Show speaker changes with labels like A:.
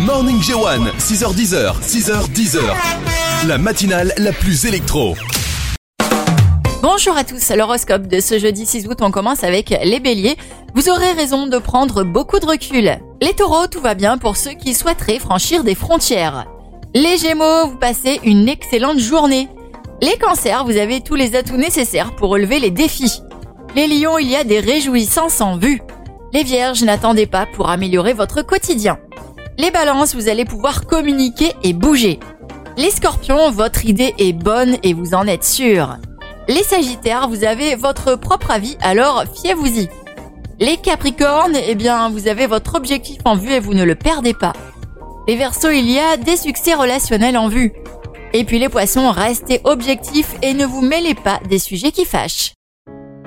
A: Morning J1, 6h10, 6h10. La matinale la plus électro.
B: Bonjour à tous, l'horoscope de ce jeudi 6 août, on commence avec les béliers. Vous aurez raison de prendre beaucoup de recul. Les taureaux, tout va bien pour ceux qui souhaiteraient franchir des frontières. Les gémeaux, vous passez une excellente journée. Les cancers, vous avez tous les atouts nécessaires pour relever les défis. Les lions, il y a des réjouissances en vue. Les vierges, n'attendez pas pour améliorer votre quotidien. Les balances, vous allez pouvoir communiquer et bouger. Les scorpions, votre idée est bonne et vous en êtes sûr. Les sagittaires, vous avez votre propre avis, alors fiez-vous-y. Les capricornes, vous avez votre objectif en vue et vous ne le perdez pas. Les verseaux, il y a des succès relationnels en vue. Et puis les poissons, restez objectifs et ne vous mêlez pas des sujets qui fâchent.